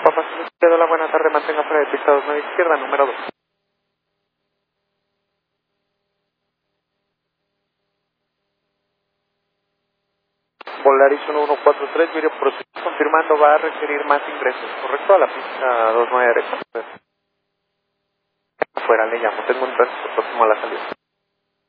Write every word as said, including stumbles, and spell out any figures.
Papá, te doy la buena tarde, mantenga fuera de pista dos nueve izquierda, número dos. Volaris uno uno cuatro tres, video proceso confirmando, va a requerir más ingresos, ¿correcto? A la pista dos nueve derecha. Afuera le llamo, tengo un tránsito próximo a la salida.